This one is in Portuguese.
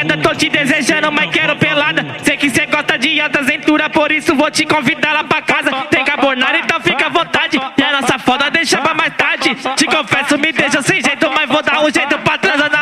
molhada, tô te desejando, mas quero pelada. Sei que cê gosta de alta aventura, por isso vou te convidar lá pra casa. Tem carbonara, então fica à vontade. E a nossa foda deixa pra mais tarde. Te confesso, me deixa sem jeito, mas vou dar um jeito pra transar.